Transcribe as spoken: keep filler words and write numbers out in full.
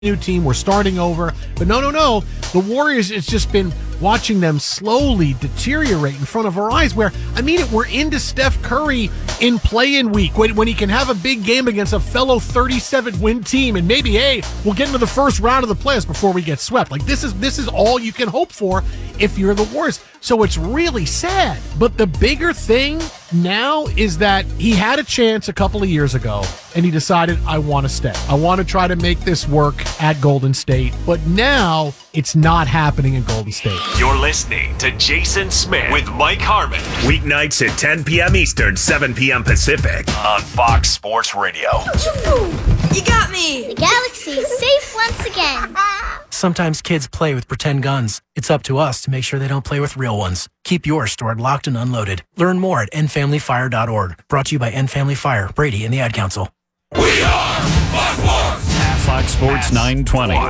new team, we're starting over. But no, no, no. The Warriors, it's just been watching them slowly deteriorate in front of our eyes where, I mean it, we're into Steph Curry in play-in week when, when he can have a big game against a fellow thirty-seven win team and maybe, hey, we'll get into the first round of the playoffs before we get swept. Like, this is this is all you can hope for if you're the Warriors. So it's really sad. But the bigger thing now is that he had a chance a couple of years ago and he decided, I want to stay. I want to try to make this work at Golden State. But now it's not happening in Golden State. You're listening to Jason Smith with Mike Harmon. Weeknights at ten p.m. Eastern, seven p.m. Pacific on Fox Sports Radio. You got me! The galaxy is safe once again. Sometimes kids play with pretend guns. It's up to us to make sure they don't play with real ones. Keep yours stored locked and unloaded. Learn more at end family fire dot org. Brought to you by End Family Fire, Brady, and the Ad Council. We are Fox Sports. Fox Sports nine twenty.